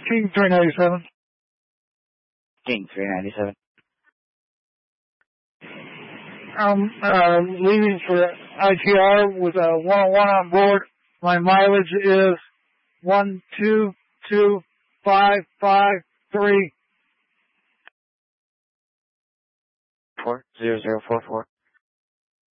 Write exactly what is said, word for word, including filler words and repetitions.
King three ninety-seven. King three ninety-seven. I'm uh, leaving for I T R with a one-on-one on board. My mileage is one two two five five three. Four zero zero four four.